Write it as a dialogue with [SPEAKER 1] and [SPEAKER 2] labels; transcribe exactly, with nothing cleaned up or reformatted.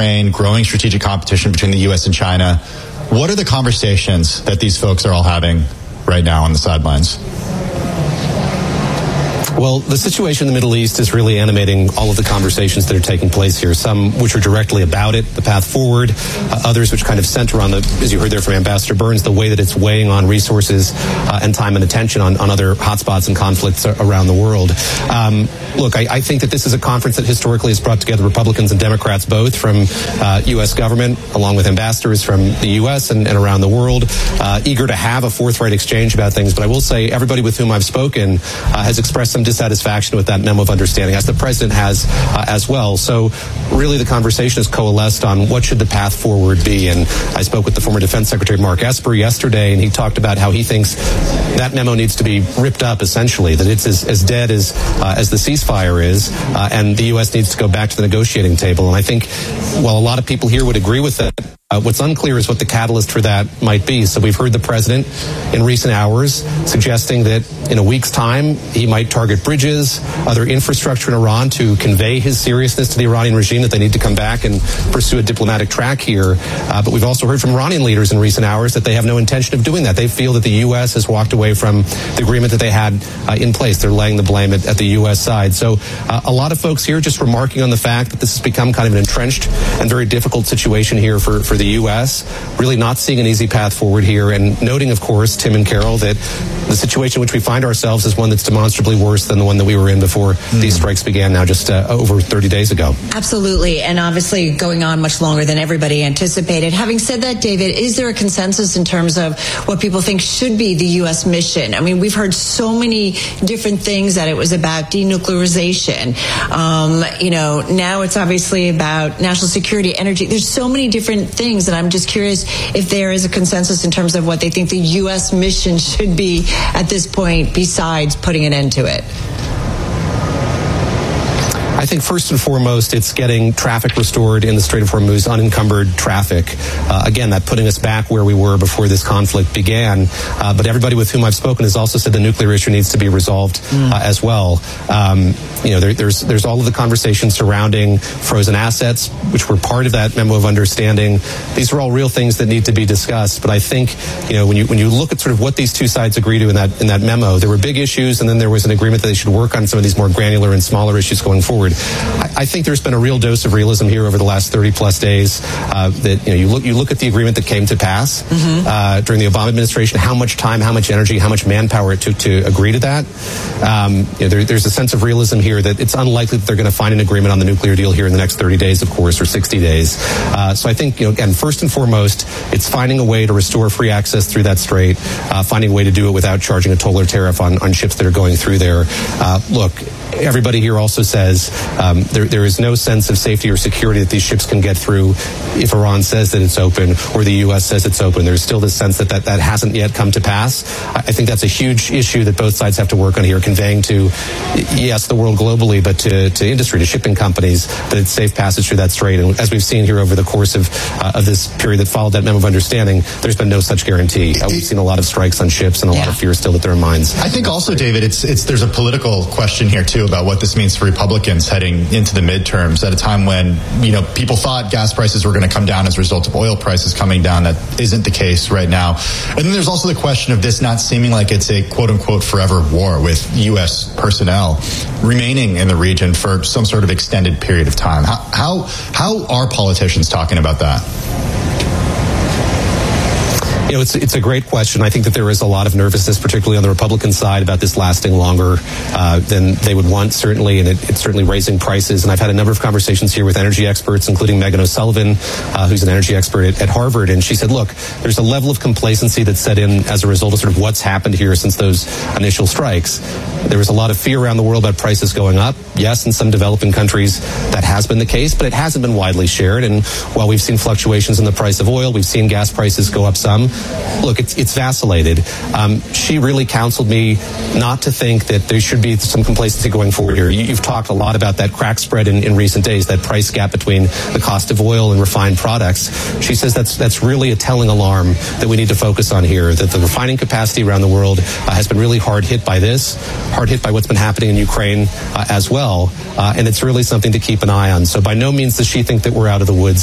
[SPEAKER 1] Ukraine, growing strategic competition between the U S and China. What are the conversations that these folks are all having right now on the sidelines?
[SPEAKER 2] Well, the situation in the Middle East is really animating all of the conversations that are taking place here, some which are directly about it, the path forward, uh, others which kind of center on, the, as you heard there from Ambassador Burns, the way that it's weighing on resources uh, and time and attention on, on other hotspots and conflicts around the world. Um, look, I, I think that this is a conference that historically has brought together Republicans and Democrats both from uh, U S government, along with ambassadors from the U S and, and around the world, uh, eager to have a forthright exchange about things. But I will say everybody with whom I've spoken uh, has expressed some dissatisfaction with that memo of understanding, as the president has uh, as well. So really the conversation has coalesced on what should the path forward be. And I spoke with the former Defense Secretary Mark Esper yesterday, and he talked about how he thinks that memo needs to be ripped up, essentially, that it's as, as dead as uh, as the ceasefire is, uh, and the U S needs to go back to the negotiating table. And I think while a lot of people here would agree with that, Uh, what's unclear is what the catalyst for that might be. So we've heard the president in recent hours suggesting that in a week's time he might target bridges, other infrastructure in Iran to convey his seriousness to the Iranian regime that they need to come back and pursue a diplomatic track here. Uh, but we've also heard from Iranian leaders in recent hours that they have no intention of doing that. They feel that the U S has walked away from the agreement that they had uh, in place. They're laying the blame at, at the U S side. So uh, a lot of folks here just remarking on the fact that this has become kind of an entrenched and very difficult situation here for, for the the U S, really not seeing an easy path forward here, and noting, of course, Tim and Carol, that the situation in which we find ourselves is one that's demonstrably worse than the one that we were in before mm. these strikes began now just uh, over thirty days ago.
[SPEAKER 3] Absolutely, and obviously going on much longer than everybody anticipated. Having said that, David, is there a consensus in terms of what people think should be the U S mission? I mean, we've heard so many different things, that it was about denuclearization. Um, you know, now it's obviously about national security, energy. There's so many different things. And I'm just curious if there is a consensus in terms of what they think the U S mission should be at this point, besides putting an end to it.
[SPEAKER 2] I think first and foremost, it's getting traffic restored in the Strait of Hormuz, unencumbered traffic. Uh, again, that putting us back where we were before this conflict began. Uh, but everybody with whom I've spoken has also said the nuclear issue needs to be resolved mm. uh, as well. Um, you know, there, there's there's all of the conversations surrounding frozen assets, which were part of that memo of understanding. These are all real things that need to be discussed. But I think, you know, when you when you look at sort of what these two sides agree to in that in that memo, there were big issues, and then there was an agreement that they should work on some of these more granular and smaller issues going forward. I, I think there's been a real dose of realism here over the last thirty plus days. Uh, that you know, you look you look at the agreement that came to pass mm-hmm. uh, during the Obama administration. How much time, how much energy, how much manpower it took to agree to that. Um, you know, there, there's a sense of realism here that it's unlikely that they're going to find an agreement on the nuclear deal here in the next thirty days, of course, or sixty days. Uh, so I think, you know, again, first and foremost, it's finding a way to restore free access through that strait, uh, finding a way to do it without charging a toll or tariff on, on ships that are going through there. Uh, look, everybody here also says um, there, there is no sense of safety or security that these ships can get through if Iran says that it's open or the U S says it's open. There's still this sense that that, that hasn't yet come to pass. I think that's a huge issue that both sides have to work on here, conveying to, yes, the world globally, but to, to industry, to shipping companies, that it's safe passage through that strait. And as we've seen here over the course of, uh, of this period that followed that memo of understanding, there's been no such guarantee. Uh, we've seen a lot of strikes on ships and a yeah. lot of fear still at their minds.
[SPEAKER 1] I think also, David, it's it's there's a political question here, too, about what this means for Republicans heading into the midterms at a time when, you know, people thought gas prices were going to come down as a result of oil prices coming down. That isn't the case right now. And then there's also the question of this not seeming like it's a quote-unquote forever war, with U S personnel remaining in the region for some sort of extended period of time. How how, how are politicians talking about that?
[SPEAKER 2] You know, it's it's a great question. I think that there is a lot of nervousness, particularly on the Republican side, about this lasting longer uh, than they would want, certainly, and it, it's certainly raising prices. And I've had a number of conversations here with energy experts, including Megan O'Sullivan, uh, who's an energy expert at, at Harvard, and she said, look, there's a level of complacency that's set in as a result of sort of what's happened here since those initial strikes. There was a lot of fear around the world about prices going up. Yes, in some developing countries that has been the case, but it hasn't been widely shared. And while we've seen fluctuations in the price of oil, we've seen gas prices go up some. Look, it's, it's vacillated. Um, she really counseled me not to think that there should be some complacency going forward here. You, you've talked a lot about that crack spread in, in recent days, that price gap between the cost of oil and refined products. She says that's that's really a telling alarm that we need to focus on here, that the refining capacity around the world uh, has been really hard hit by this, hard hit by what's been happening in Ukraine uh, as well, uh, and it's really something to keep an eye on. So by no means does she think that we're out of the woods.